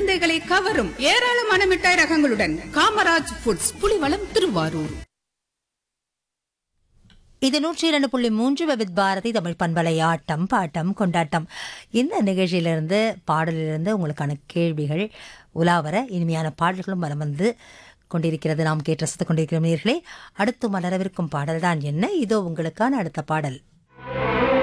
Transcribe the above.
குழந்தைகளை கவரும் ஏராளமான மிட்டாய் ரகங்களுடன் காமராஜ் ஃபுட்ஸ், புலிவளம், திருவாரூர். இது 102.3 விவித் பாரதி தமிழ் பண்பலை. ஆட்டம் பாட்டம் கொண்டாட்டம். இந்த நிகழ்ச்சியிலிருந்து பாடலிலிருந்து உங்களுக்கான கேள்விகள் உலாவர இனிமையான பாடல்களும் வலம் வந்து கொண்டிருக்கிறது. நாம் கேட்டு ரசித்துக் கொண்டிருக்கிற நேயர்களே, அடுத்து மலரவிருக்கும் பாடல்தான் என்ன? இதோ உங்களுக்கான அடுத்த பாடல்.